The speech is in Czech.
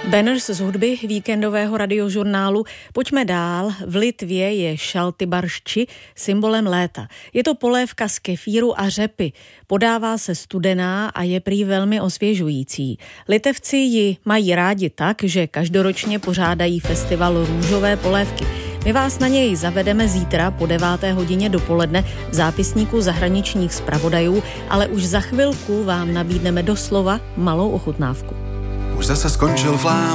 Banners z hudby víkendového radiožurnálu. Pojďme dál. V Litvě je šaltybaršči symbolem léta. Je to polévka z kefíru a řepy. Podává se studená a je prý velmi osvěžující. Litevci ji mají rádi tak, že každoročně pořádají festival růžové polévky. My vás na něj zavedeme zítra po 9. hodině dopoledne v zápisníku zahraničních zpravodajů, ale už za chvilku vám nabídneme doslova malou ochutnávku. Už zase skončil flám,